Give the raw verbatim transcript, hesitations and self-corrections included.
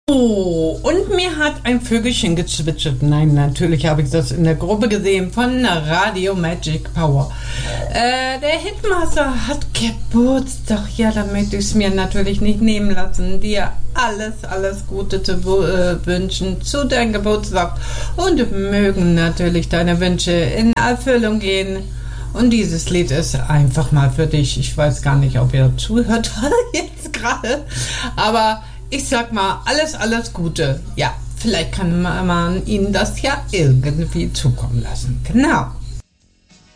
Oh, und mir hat ein Vögelchen gezwitschert. Nein, natürlich habe ich das in der Gruppe gesehen von Radio Magic Power. Äh, der Hitmaster hat Geburtstag. Ja, dann möchte ich es mir natürlich nicht nehmen lassen, dir alles, alles Gute zu äh, wünschen zu deinem Geburtstag. Und mögen natürlich deine Wünsche in Erfüllung gehen. Und dieses Lied ist einfach mal für dich. Ich weiß gar nicht, ob ihr zuhört jetzt gerade, aber ich sag mal, alles, alles Gute. Ja, vielleicht kann man ihnen das ja irgendwie zukommen lassen. Genau.